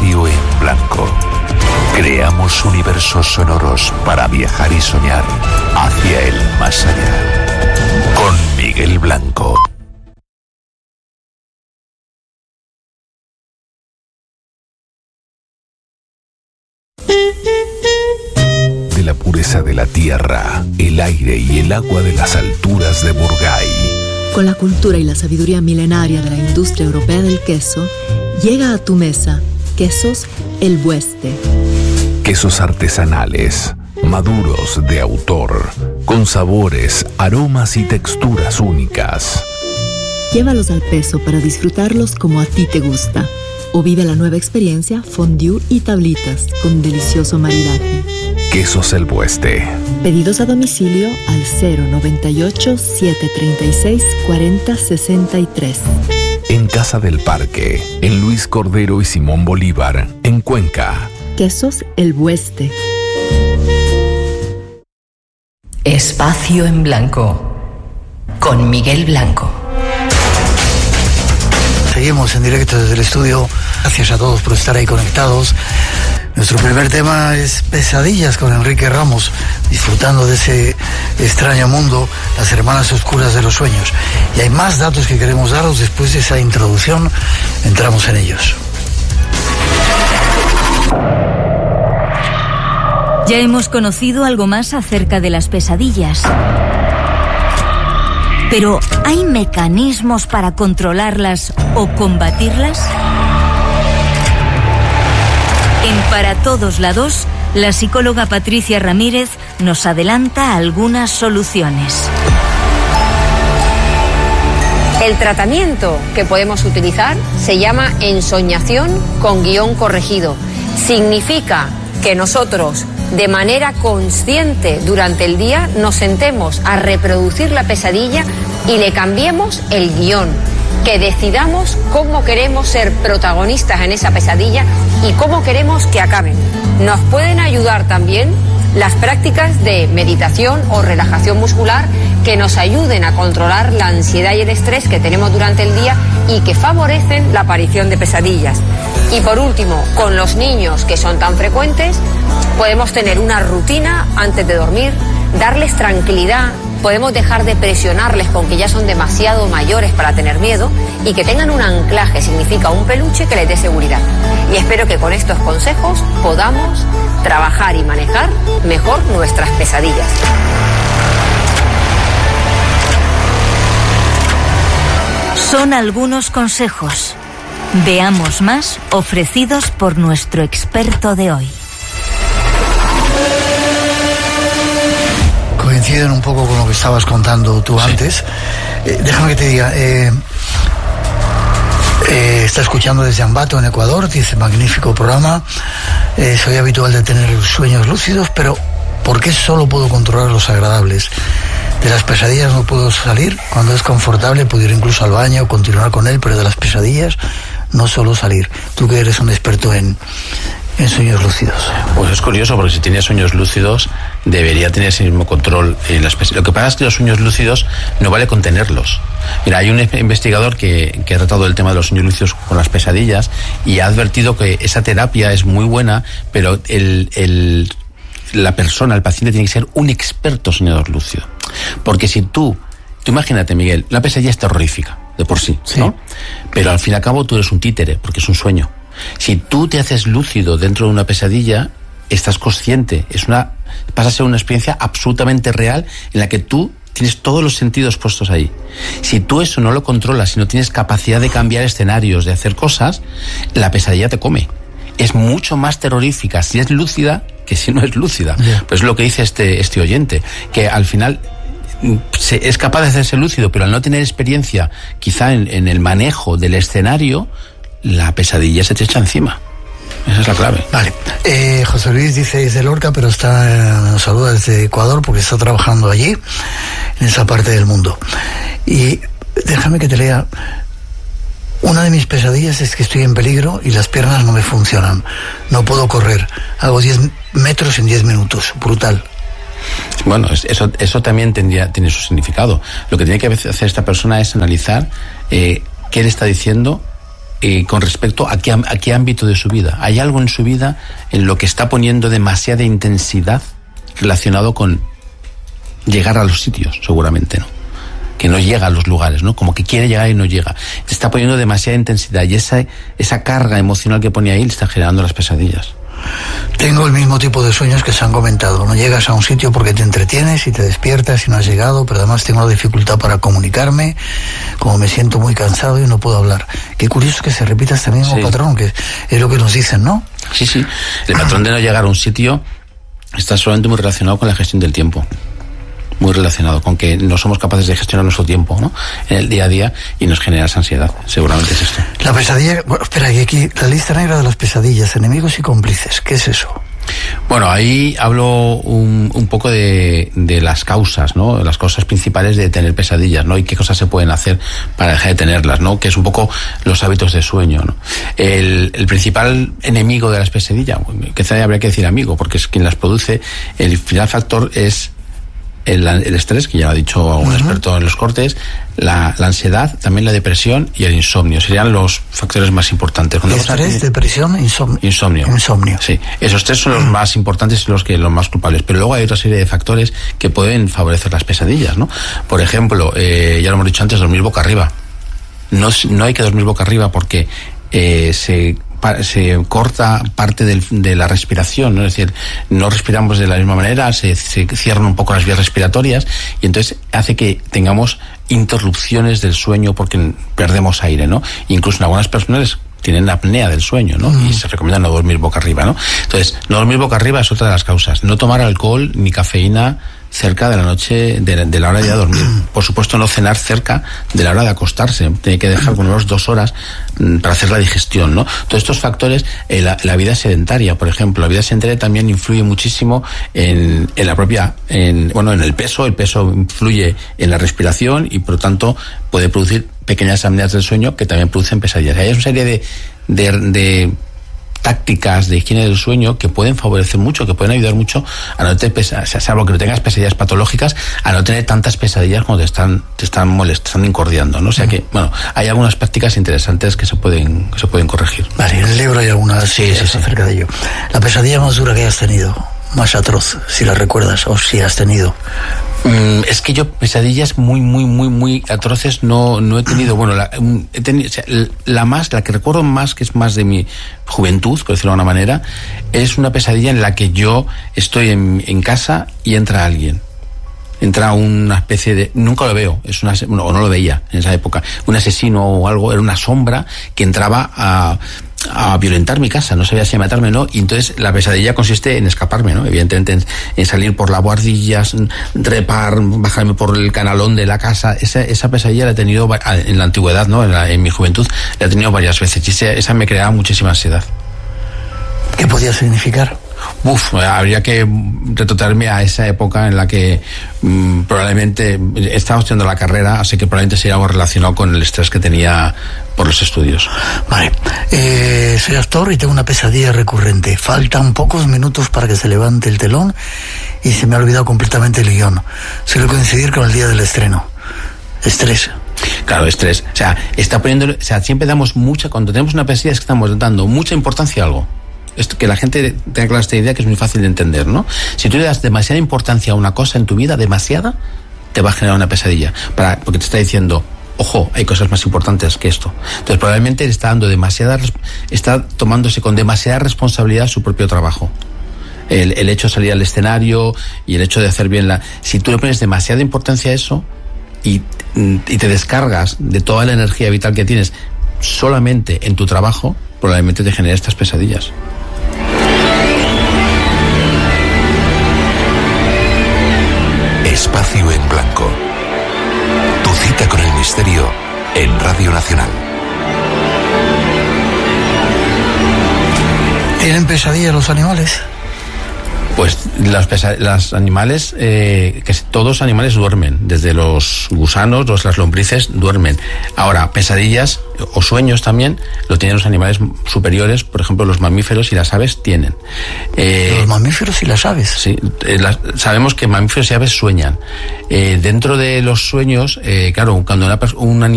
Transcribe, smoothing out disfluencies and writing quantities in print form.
Espacio en Blanco. Creamos universos sonoros para viajar y soñar hacia el más allá. Con Miguel Blanco. De la pureza de la tierra, el aire y el agua de las alturas de Burgay. Con la cultura y la sabiduría milenaria de la industria europea del queso, llega a tu mesa Quesos El Bueste. Quesos artesanales, maduros de autor, con sabores, aromas y texturas únicas. Llévalos al peso para disfrutarlos como a ti te gusta. O vive la nueva experiencia fondue y tablitas con delicioso maridaje. Quesos El Bueste. Pedidos a domicilio al 098-736-4063. En Casa del Parque, en Luis Cordero y Simón Bolívar, en Cuenca. Quesos El Bueste. Espacio en Blanco, con Miguel Blanco. Seguimos en directo desde el estudio. Gracias a todos por estar ahí conectados. Nuestro primer tema es Pesadillas con Enrique Ramos, disfrutando de ese extraño mundo, las hermanas oscuras de los sueños. Y hay más datos que queremos daros después de esa introducción. Entramos en ellos. Ya hemos conocido algo más acerca de las pesadillas. Pero, ¿hay mecanismos para controlarlas o combatirlas? En Para Todos Lados, la psicóloga Patricia Ramírez nos adelanta algunas soluciones. El tratamiento que podemos utilizar se llama ensoñación con guión corregido. Significa que nosotros, de manera consciente durante el día, nos sentemos a reproducir la pesadilla y le cambiemos el guión, que decidamos cómo queremos ser protagonistas en esa pesadilla y cómo queremos que acaben. Nos pueden ayudar también las prácticas de meditación o relajación muscular que nos ayuden a controlar la ansiedad y el estrés que tenemos durante el día y que favorecen la aparición de pesadillas. Y por último, con los niños que son tan frecuentes, podemos tener una rutina antes de dormir, darles tranquilidad, podemos dejar de presionarles con que ya son demasiado mayores para tener miedo y que tengan un anclaje, significa un peluche que les dé seguridad. Y espero que con estos consejos podamos trabajar y manejar mejor nuestras pesadillas. Son algunos consejos. Veamos más ofrecidos por nuestro experto de hoy. Coinciden un poco con lo que estabas contando tú antes. Déjame que te diga, está escuchando desde Ambato, en Ecuador, dice: magnífico programa, soy habitual de tener sueños lúcidos, pero ¿por qué solo puedo controlar los agradables? De las pesadillas no puedo salir. Cuando es confortable puedo ir incluso al baño, continuar con él, pero de las pesadillas no solo salir. Tú que eres un experto en sueños lúcidos. Pues es curioso, porque si tiene sueños lúcidos debería tener ese mismo control en las pesadillas. Lo que pasa es que los sueños lúcidos no vale contenerlos. Mira, hay un investigador que ha tratado el tema de los sueños lúcidos con las pesadillas y ha advertido que esa terapia es muy buena, pero la persona, el paciente, tiene que ser un experto soñador lúcido. Porque si tú imagínate, Miguel, la pesadilla es terrorífica de por sí, ¿no? Pero al fin y al cabo tú eres un títere, porque es un sueño. Si tú te haces lúcido dentro de una pesadilla, estás consciente, pasa a ser una experiencia absolutamente real en la que tú tienes todos los sentidos puestos ahí. Si tú eso no lo controlas, si no tienes capacidad de cambiar escenarios, de hacer cosas, la pesadilla te come. Es mucho más terrorífica si es lúcida que si no es lúcida. Yeah. Pues es lo que dice este oyente, que al final es capaz de hacerse lúcido, pero al no tener experiencia quizá en el manejo del escenario, la pesadilla se te echa encima. Esa es la clave. Vale. José Luis dice desde Lorca, pero nos saluda desde Ecuador porque está trabajando allí, en esa parte del mundo. Y déjame que te lea. Una de mis pesadillas es que estoy en peligro y las piernas no me funcionan. No puedo correr. Hago 10 metros en 10 minutos. Brutal. Bueno, eso también tiene su significado. Lo que tiene que hacer esta persona es analizar qué le está diciendo con respecto a qué ámbito de su vida. Hay algo en su vida en lo que está poniendo demasiada intensidad relacionado con llegar a los sitios, seguramente, ¿no? Que no llega a los lugares, ¿no? Como que quiere llegar y no llega. Te está poniendo demasiada intensidad y esa carga emocional que pone ahí le está generando las pesadillas. Tengo el mismo tipo de sueños que se han comentado. No llegas a un sitio porque te entretienes y te despiertas y no has llegado, pero además tengo la dificultad para comunicarme, como me siento muy cansado y no puedo hablar. Qué curioso que se repita este mismo patrón, que es lo que nos dicen, ¿no? Sí. El patrón de no llegar a un sitio está solamente muy relacionado con la gestión del tiempo. Muy relacionado con que no somos capaces de gestionar nuestro tiempo, ¿no? En el día a día, y nos genera esa ansiedad. Seguramente es esto. La pesadilla, bueno, espera, aquí la lista negra de las pesadillas, enemigos y cómplices, ¿qué es eso? Bueno, ahí hablo un poco de las causas, ¿no? Las causas principales de tener pesadillas, ¿no? Y qué cosas se pueden hacer para dejar de tenerlas, ¿no? Que es un poco los hábitos de sueño, ¿no? El principal enemigo de las pesadillas, quizá habría que decir amigo, porque es quien las produce. El final factor es el estrés, que ya lo ha dicho un experto en los cortes, la ansiedad, también la depresión y el insomnio. Serían los factores más importantes. Estrés, depresión, insomnio. Sí, esos tres son los más importantes y los más culpables. Pero luego hay otra serie de factores que pueden favorecer las pesadillas, ¿no? Por ejemplo, ya lo hemos dicho antes, dormir boca arriba. No hay que dormir boca arriba porque se corta parte de la respiración, ¿no? Es decir, no respiramos de la misma manera, se cierran un poco las vías respiratorias y entonces hace que tengamos interrupciones del sueño porque perdemos aire, ¿no? Incluso en algunas personas tienen apnea del sueño, ¿no? Y se recomienda no dormir boca arriba, ¿no? Entonces, no dormir boca arriba es otra de las causas. No tomar alcohol ni cafeína cerca de la noche, de la hora de ir a dormir. Por supuesto, no cenar cerca de la hora de acostarse. Tiene que dejar por lo menos 2 horas para hacer la digestión, ¿no? Todos estos factores, la vida sedentaria, por ejemplo. La vida sedentaria también influye muchísimo en la propia, en el peso. El peso influye en la respiración y, por lo tanto, puede producir pequeñas apneas del sueño que también producen pesadillas. Hay una serie de tácticas de higiene del sueño que pueden favorecer mucho, que pueden ayudar mucho a no tener salvo que no tengas pesadillas patológicas, a no tener tantas pesadillas cuando te están molestando, incordiando, ¿no? O sea que, hay algunas prácticas interesantes que se pueden corregir. Vale, en el libro hay algunas acerca de ello. La pesadilla más dura que hayas tenido, más atroz, si la recuerdas o si has tenido. Es que yo pesadillas muy atroces no he tenido. Bueno, he tenido, la que recuerdo más, que es más de mi juventud, por decirlo de alguna manera, es una pesadilla en la que yo estoy en casa y entra alguien. Entra una especie de... Nunca lo veo, o no lo veía en esa época. Un asesino o algo, era una sombra que entraba a violentar mi casa, no sabía si matarme o no, y entonces la pesadilla consiste en escaparme, ¿no? Evidentemente en salir por las buhardillas, trepar, bajarme por el canalón de la casa. Esa pesadilla la he tenido en la antigüedad, ¿no? En mi juventud la he tenido varias veces y esa me creaba muchísima ansiedad. ¿Qué podía significar? Habría que retrotraerme a esa época en la que probablemente estaba estudiando la carrera, así que probablemente sería algo relacionado con el estrés que tenía por los estudios. Vale. Soy actor y tengo una pesadilla recurrente. Faltan pocos minutos para que se levante el telón y se me ha olvidado completamente el guión. Suele coincidir con el día del estreno. Estrés. Claro, estrés. Siempre damos cuando tenemos una pesadilla es que estamos dando mucha importancia a algo. Esto, que la gente tenga clara esta idea, que es muy fácil de entender, ¿no? Si tú le das demasiada importancia a una cosa en tu vida, demasiada, te va a generar una pesadilla. Porque te está diciendo, ojo, hay cosas más importantes que esto. Entonces probablemente está tomándose con demasiada responsabilidad su propio trabajo. El hecho de salir al escenario y el hecho de hacer bien si tú le pones demasiada importancia a eso y te descargas de toda la energía vital que tienes solamente en tu trabajo, probablemente te genere estas pesadillas. Espacio en Blanco. Tu cita con el misterio en Radio Nacional. ¿Tienen pesadillas los animales? Pues los animales, todos los animales duermen, desde los gusanos, las lombrices duermen. Ahora, pesadillas o sueños también lo tienen los animales superiores, por ejemplo los mamíferos y las aves tienen. ¿Los mamíferos y las aves? Sí, sabemos que mamíferos y aves sueñan. Dentro de los sueños, claro, cuando un animal